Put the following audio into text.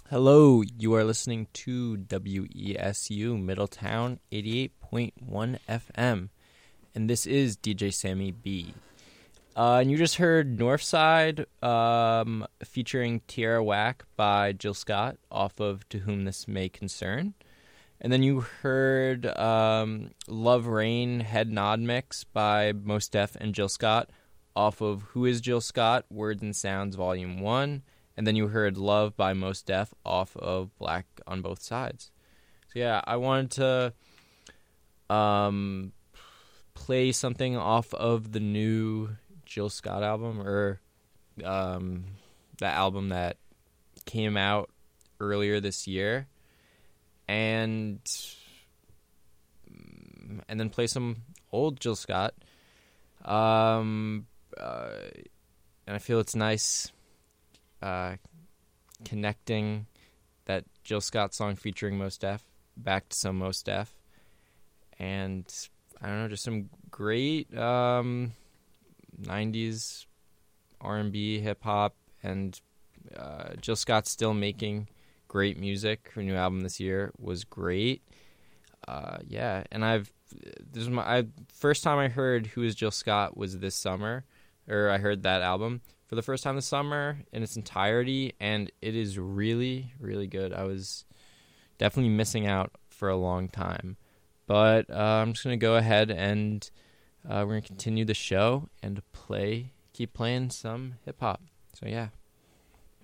Hello, you are listening to WESU Middletown 88.1 FM, and this is DJ Sammy B. And you just heard Northside featuring Tierra Whack by Jill Scott off of To Whom This May Concern. And then you heard Love Rain Head Nod Mix by Mos Def and Jill Scott off of Who Is Jill Scott? Words and Sounds Volume 1. And then you heard Love by Mos Def off of Black on Both Sides. So yeah, I wanted to play something off of the new Jill Scott album, or the album that came out earlier this year. And then play some old Jill Scott. And I feel it's nice connecting that Jill Scott song featuring Mos Def back to some Mos Def. And I don't know, just some great 90s R&B, hip-hop, and Jill Scott's still making great music. Her new album this year was great. And first time I heard Who Is Jill Scott was this summer, or I heard that album for the first time this summer in its entirety, and it is really, really good. I was definitely missing out for a long time. But I'm just going to go ahead and we're going to continue the show and keep playing some hip-hop. So yeah.